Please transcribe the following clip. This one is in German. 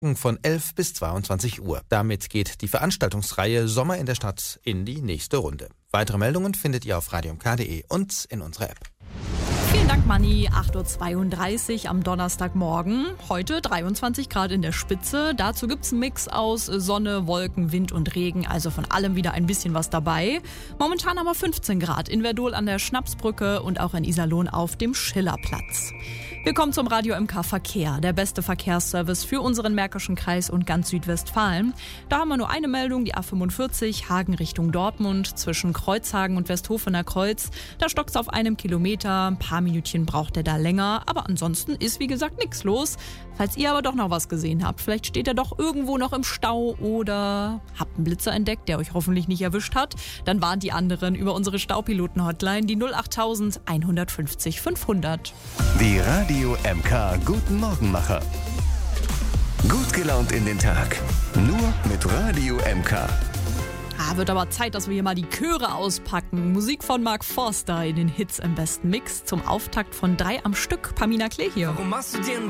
von 11 bis 22 Uhr. Damit geht die Veranstaltungsreihe Sommer in der Stadt in die nächste Runde. Weitere Meldungen findet ihr auf radiomk.de und in unserer App. Vielen Dank, Manni. 8.32 Uhr am Donnerstagmorgen. Heute 23 Grad in der Spitze. Dazu gibt's einen Mix aus Sonne, Wolken, Wind und Regen. Also von allem wieder ein bisschen was dabei. Momentan aber 15 Grad in Verdol an der Schnapsbrücke und auch in Iserlohn auf dem Schillerplatz. Wir kommen zum Radio MK Verkehr, der beste Verkehrsservice für unseren Märkischen Kreis und ganz Südwestfalen. Da haben wir nur eine Meldung, die A45 Hagen Richtung Dortmund zwischen Kreuzhagen und Westhofener Kreuz. Da stockt's auf 1 Kilometer, ein paar Minütchen braucht er da länger, aber ansonsten ist wie gesagt nichts los. Falls ihr aber doch noch was gesehen habt, vielleicht steht er doch irgendwo noch im Stau oder habt einen Blitzer entdeckt, der euch hoffentlich nicht erwischt hat, dann warnt die anderen über unsere Staupiloten-Hotline, die 08000 150 500. Die Radio MK Guten Morgenmacher. Gut gelaunt in den Tag. Nur mit Radio MK. Wird aber Zeit, dass wir hier mal die Chöre auspacken. Musik von Mark Forster in den Hits im besten Mix. Zum Auftakt von 3 am Stück. Pamina Klee hier. Warum machst du dir einen